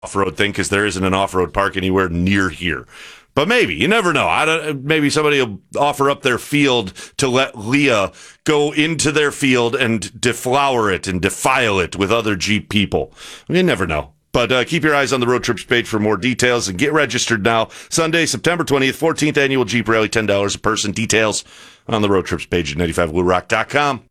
off-road thing because there isn't an off-road park anywhere near here. But maybe. You never know. Maybe somebody will offer up their field to let Leah go into their field and deflower it and defile it with other Jeep people. You never know. But keep your eyes on the Road Trips page for more details and get registered now. Sunday, September 20th, 14th Annual Jeep Rally, $10 a person. Details on the Road Trips page at 95bluerock.com.